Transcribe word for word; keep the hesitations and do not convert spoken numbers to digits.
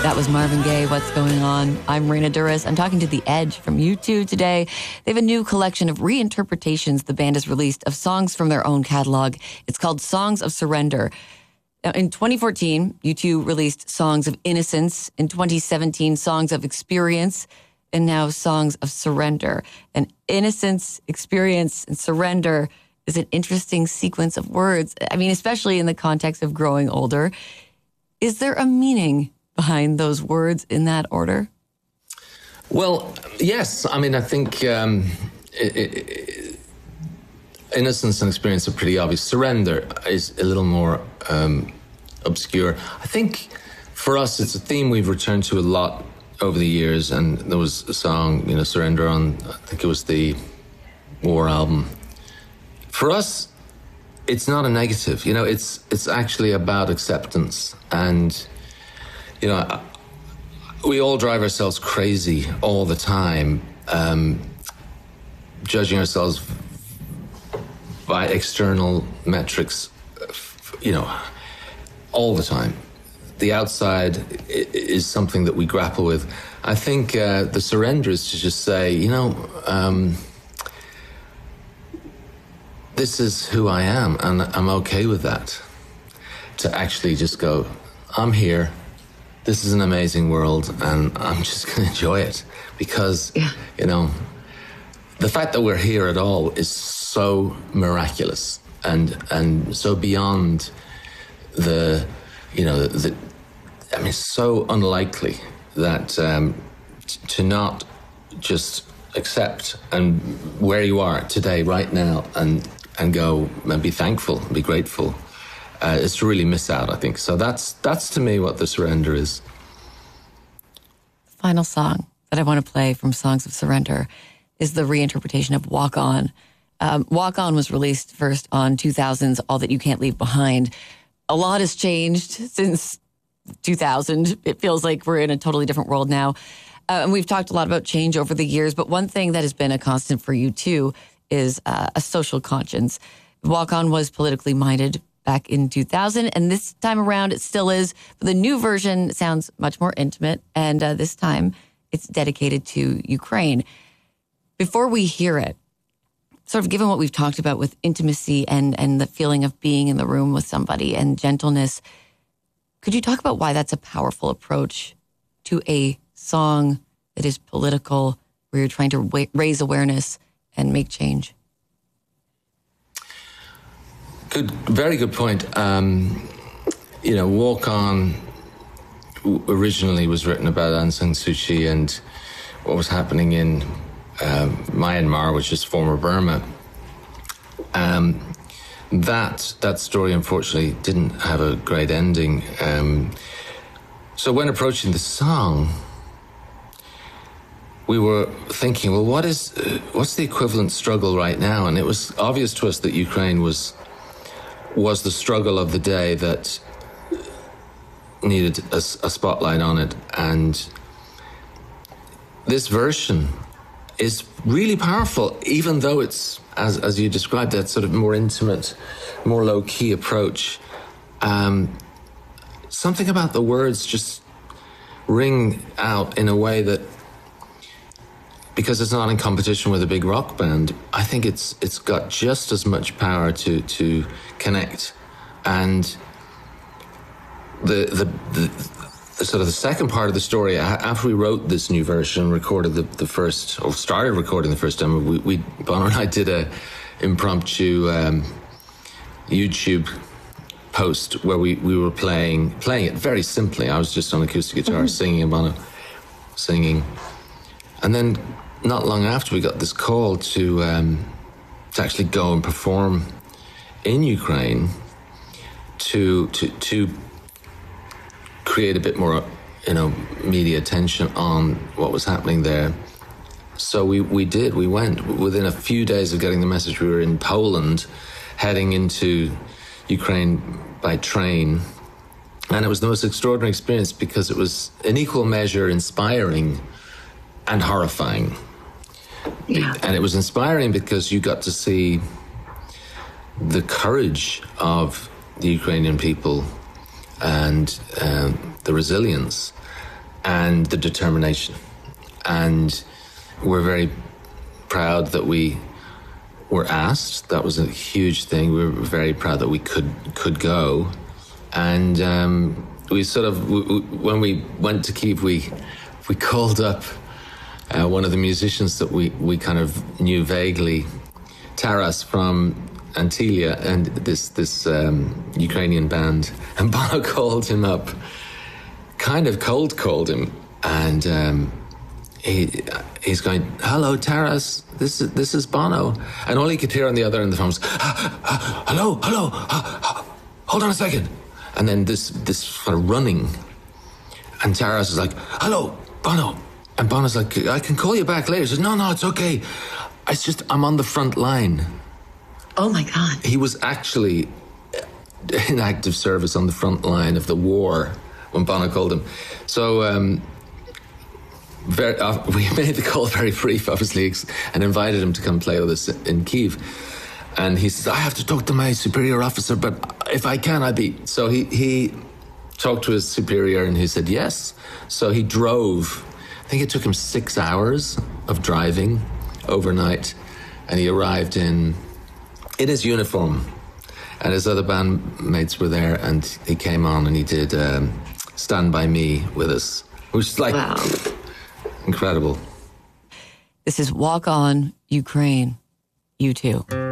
That was Marvin Gaye, What's Going On? I'm Marina Duras. I'm talking to The Edge from U two today. They have a new collection of reinterpretations the band has released of songs from their own catalog. It's called Songs of Surrender. Now, in twenty fourteen, U two released Songs of Innocence. In twenty seventeen, Songs of Experience. And now Songs of Surrender. And innocence, experience, and surrender is an interesting sequence of words. I mean, especially in the context of growing older. Is there a meaning behind those words in that order? Well, yes. I mean, I think um, it, it, innocence and experience are pretty obvious. Surrender is a little more um, obscure. I think for us, it's a theme we've returned to a lot over the years. And there was a song, you know, Surrender on, I think it was the War album. For us, it's not a negative. You know, it's it's actually about acceptance. And you know, we all drive ourselves crazy all the time, um, judging ourselves by external metrics, you know, all the time. The outside is something that we grapple with. I think uh, the surrender is to just say, you know, um, this is who I am, and I'm okay with that. To actually just go, I'm here. This is an amazing world, and I'm just going to enjoy it because, yeah. you know, the fact that we're here at all is so miraculous and and so beyond the, you know, the, I mean, so unlikely that um, t- to not just accept and where you are today, right now, and and go and be thankful and be grateful. Uh, it's to really miss out, I think. So that's that's to me what the surrender is. The final song that I want to play from Songs of Surrender is the reinterpretation of Walk On. Um, Walk On was released first on two thousand's All That You Can't Leave Behind. A lot has changed since two thousand. It feels like we're in a totally different world now. Uh, and we've talked a lot about change over the years, but one thing that has been a constant for you too is uh, a social conscience. Walk On was politically minded back in two thousand, and this time around it still is. But the new version sounds much more intimate, and uh, this time it's dedicated to Ukraine. Before we hear it, sort of given what we've talked about with intimacy and, and the feeling of being in the room with somebody and gentleness, could you talk about why that's a powerful approach to a song that is political, where you're trying to wa- raise awareness and make change? Good, very good point. Um, you know, Walk On originally was written about Aung San Suu Kyi and what was happening in uh, Myanmar, which is former Burma. Um, that that story, unfortunately, didn't have a great ending. Um, so when approaching the song, we were thinking, well, what is uh, what's the equivalent struggle right now? And it was obvious to us that Ukraine was was the struggle of the day that needed a, a spotlight on it. And this version is really powerful, even though it's, as as you described, that sort of more intimate, more low-key approach. Um, something about the words just ring out in a way that, because it's not in competition with a big rock band, I think it's it's got just as much power to to connect. And the the, the, the sort of the second part of the story, after we wrote this new version, recorded the, the first, or started recording the first demo, we, we Bono and I did a impromptu um, YouTube post where we, we were playing playing it very simply. I was just on acoustic guitar, mm-hmm. singing, and Bono singing. And then not long after, we got this call to um, to actually go and perform in Ukraine to to to create a bit more, you know, media attention on what was happening there. So we, we did. We went. Within a few days of getting the message, we were in Poland, heading into Ukraine by train. And it was the most extraordinary experience because it was in equal measure inspiring and horrifying. Yeah. And it was inspiring because you got to see the courage of the Ukrainian people and um, the resilience and the determination. And we're very proud that we were asked. That was a huge thing. We were very proud that we could could go. And um, we sort of, we, we, when we went to Kyiv, we we called up uh, one of the musicians that we, we kind of knew vaguely, Taras from Antilia, and this this um, Ukrainian band. And Bono called him up, kind of cold called him, and um, he he's going, "Hello, Taras. This is this is Bono." And all he could hear on the other end of the phone was, "Hello, hello, hold on a second." And then this this kind of running, and Taras is like, "Hello, Bono." And Bono's like, "I can call you back later." He says, "No, no, it's okay. It's just I'm on the front line." Oh my God. He was actually in active service on the front line of the war when Bono called him. So um, very, uh, we made the call very brief, obviously, and invited him to come play with us in Kyiv. And he says, "I have to talk to my superior officer, but if I can, I'd be..." So he, he talked to his superior and he said yes. So he drove, I think it took him six hours of driving overnight, and he arrived in in his uniform, and his other bandmates were there, and he came on and he did um, Stand By Me with us, which is like wow. incredible. This is Walk On, Ukraine, U two.